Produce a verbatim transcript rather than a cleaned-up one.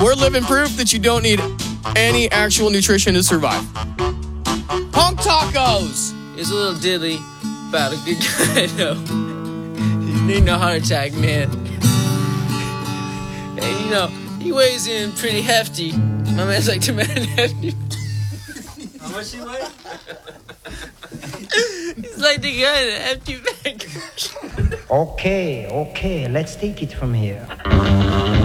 We're living proof that you don't need any actual nutrition to survive. Punk Tacos! It's a little dilly about a good guy, though. He need no heart attack, man. And, you know, he weighs in pretty hefty. My man's like the man hefty. How much he weigh? He's like the guy in the hefty bag. Okay, okay, let's take it from here.